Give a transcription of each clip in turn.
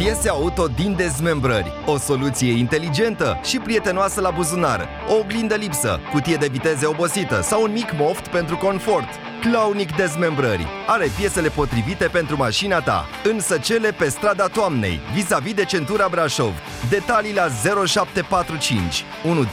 Piese auto din dezmembrări, o soluție inteligentă și prietenoasă la buzunar, o oglindă lipsă, cutie de viteze obosită sau un mic moft pentru confort. Claunic Dezmembrări are piesele potrivite pentru mașina ta, în Săcele pe strada Toamnei, vis-a-vis de centura Brașov. Detalii la 0745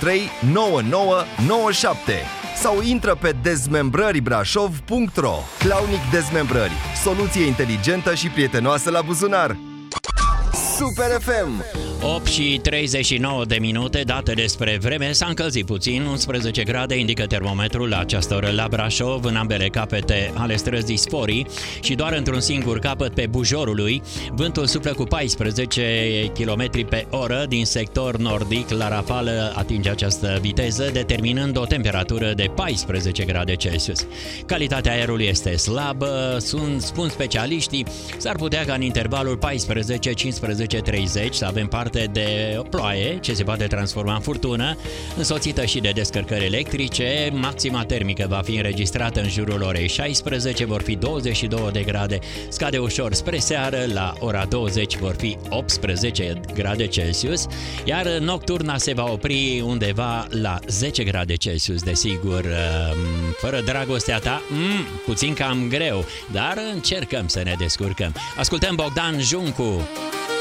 139997 sau intră pe dezmembrăribrașov.ro. Claunic Dezmembrări, soluție inteligentă și prietenoasă la buzunar. Super FM. 8 și 39 de minute, date despre vreme, s-a încălzit puțin, 11 grade indică termometrul la această oră la Brașov, în ambele capete ale străzii Sforii și doar într-un singur capăt pe Bujorului. Vântul suflă cu 14 km pe oră din sector nordic, la rafală atinge această viteză, determinând o temperatură de 14 grade Celsius. Calitatea aerului este slabă, spun specialiștii, s-ar putea ca în intervalul 14-15-30 să avem parte de ploaie ce se poate transforma în furtună, însoțită și de descărcări electrice. Maxima termică va fi înregistrată în jurul orei 16, vor fi 22 de grade, scade ușor spre seară, la ora 20 vor fi 18 grade Celsius, iar nocturna se va opri undeva la 10 grade Celsius, desigur, fără dragostea ta, puțin cam greu, dar încercăm să ne descurcăm. Ascultăm Bogdan Juncu.